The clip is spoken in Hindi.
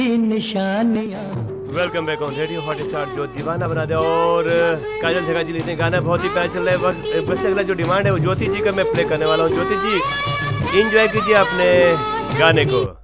निशानियां। Welcome back on radio Hotstar जो दीवाना बना दे। और काजल जगह जी लिखने गाना बहुत ही प्यारा चल रहा है। बस अगला जो डिमांड है वो ज्योति जी का मैं प्ले करने वाला हूँ। ज्योति जी एंजॉय कीजिए अपने गाने को।